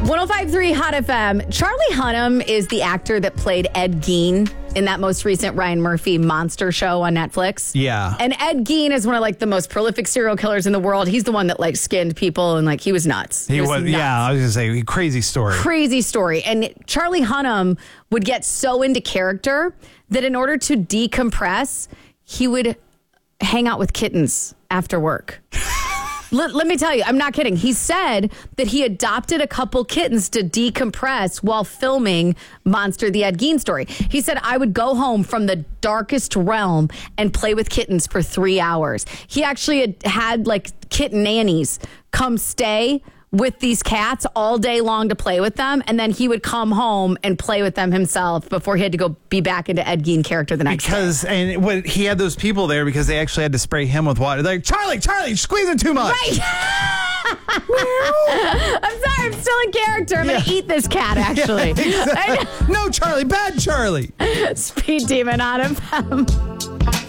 105.3 Hot FM. Charlie Hunnam is the actor that played Ed Gein in that most recent Ryan Murphy monster show on Netflix. Yeah. And Ed Gein is one of the most prolific serial killers in the world. He's the one that skinned people and he was nuts. He was nuts. Yeah, I was going to say, crazy story. Crazy story. And Charlie Hunnam would get so into character that in order to decompress, he would hang out with kittens after work. Let me tell you, I'm not kidding. He said that he adopted a couple kittens to decompress while filming Monster, the Ed Gein story. He said, I would go home from the darkest realm and play with kittens for 3 hours. He actually had kitten nannies come stay with these cats all day long to play with them, and then he would come home and play with them himself before he had to go be back into Ed Gein character the next day. And he had those people there because they actually had to spray him with water. They're like, Charlie, squeezing too much. Right. I'm sorry, I'm still in character. I'm going to eat this cat, actually. Yeah, exactly. No, Charlie, bad Charlie. Speed Demon on FM.